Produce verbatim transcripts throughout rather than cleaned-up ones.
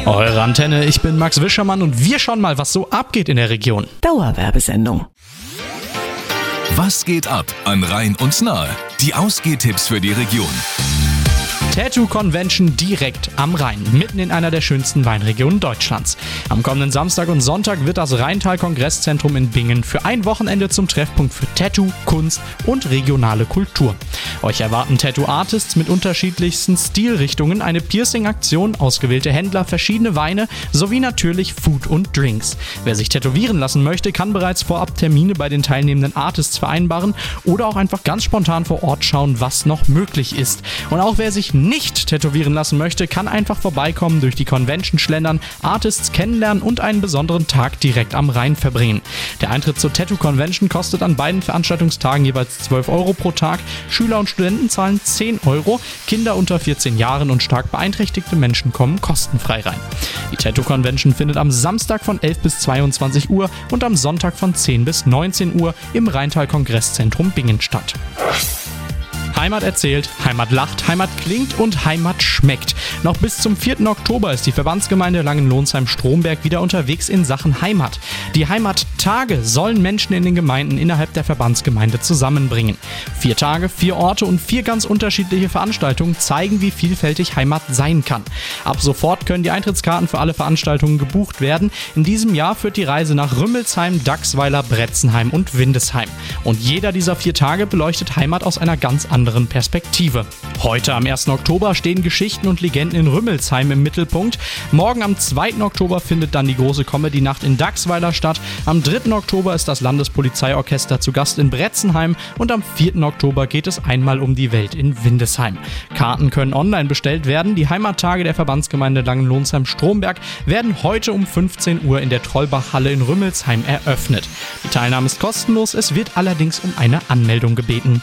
Eure Antenne, ich bin Max Wischermann und wir schauen mal, was so abgeht in der Region. Dauerwerbesendung. Was geht ab an Rhein und Nahe? Die Ausgehtipps für die Region. Tattoo Convention direkt am Rhein, mitten in einer der schönsten Weinregionen Deutschlands. Am kommenden Samstag und Sonntag wird das Rheintal-Kongress-Zentrum in Bingen für ein Wochenende zum Treffpunkt für Tattoo, Kunst und regionale Kultur. Euch erwarten Tattoo-Artists mit unterschiedlichsten Stilrichtungen, eine Piercing-Aktion, ausgewählte Händler, verschiedene Weine sowie natürlich Food und Drinks. Wer sich tätowieren lassen möchte, kann bereits vorab Termine bei den teilnehmenden Artists vereinbaren oder auch einfach ganz spontan vor Ort schauen, was noch möglich ist. Und auch wer sich nicht tätowieren lassen möchte, kann einfach vorbeikommen, durch die Convention schlendern, Artists kennenlernen und einen besonderen Tag direkt am Rhein verbringen. Der Eintritt zur Tattoo Convention kostet an beiden Veranstaltungstagen jeweils zwölf Euro pro Tag. Schüler und Studenten zahlen zehn Euro. Kinder unter vierzehn Jahren und stark beeinträchtigte Menschen kommen kostenfrei rein. Die Tattoo Convention findet am Samstag von elf bis zweiundzwanzig Uhr und am Sonntag von zehn bis neunzehn Uhr im Rheintal-Kongress-Zentrum Bingen statt. Heimat erzählt, Heimat lacht, Heimat klingt und Heimat schmeckt. Noch bis zum vierten Oktober ist die Verbandsgemeinde Langenlonsheim-Stromberg wieder unterwegs in Sachen Heimat. Die Heimattage sollen Menschen in den Gemeinden innerhalb der Verbandsgemeinde zusammenbringen. Vier Tage, vier Orte und vier ganz unterschiedliche Veranstaltungen zeigen, wie vielfältig Heimat sein kann. Ab sofort können die Eintrittskarten für alle Veranstaltungen gebucht werden. In diesem Jahr führt die Reise nach Rümmelsheim, Dachsweiler, Bretzenheim und Windesheim. Und jeder dieser vier Tage beleuchtet Heimat aus einer ganz anderen Perspektive. Heute am ersten Oktober stehen Geschichten und Legenden in Rümmelsheim im Mittelpunkt. Morgen am zweiten Oktober findet dann die große Comedy-Nacht in Dachsweiler statt. Am dritten Oktober ist das Landespolizeiorchester zu Gast in Bretzenheim und am vierten Oktober geht es einmal um die Welt in Windesheim. Karten können online bestellt werden. Die Heimattage der Verbandsgemeinde Langenlonsheim-Stromberg werden heute um fünfzehn Uhr in der Trollbachhalle in Rümmelsheim eröffnet. Die Teilnahme ist kostenlos, es wird allerdings um eine Anmeldung gebeten.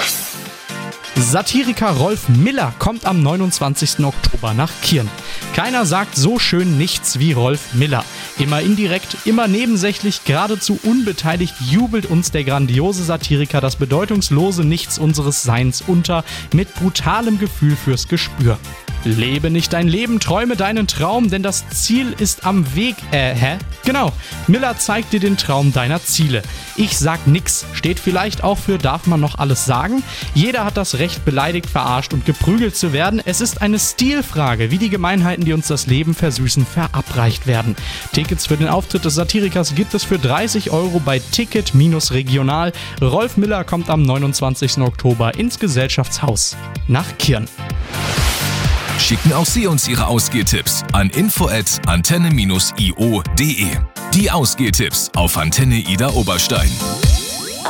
Satiriker Rolf Miller kommt am neunundzwanzigsten Oktober nach Kirn. Keiner sagt so schön nichts wie Rolf Miller. Immer indirekt, immer nebensächlich, geradezu unbeteiligt jubelt uns der grandiose Satiriker das bedeutungslose Nichts unseres Seins unter, mit brutalem Gefühl fürs Gespür. Lebe nicht dein Leben, träume deinen Traum, denn das Ziel ist am Weg. Äh, hä? Genau, Miller zeigt dir den Traum deiner Ziele. Ich sag nix, steht vielleicht auch für darf man noch alles sagen? Jeder hat das Recht, beleidigt, verarscht und geprügelt zu werden. Es ist eine Stilfrage, wie die Gemeinheiten, die uns das Leben versüßen, verabreicht werden. Tickets für den Auftritt des Satirikers gibt es für dreißig Euro bei Ticket Regional. Rolf Miller kommt am neunundzwanzigsten Oktober ins Gesellschaftshaus nach Kirn. Schicken auch Sie uns Ihre Ausgehtipps an info at antenne dash i o punkt de. Die Ausgehtipps auf Antenne Ida Oberstein.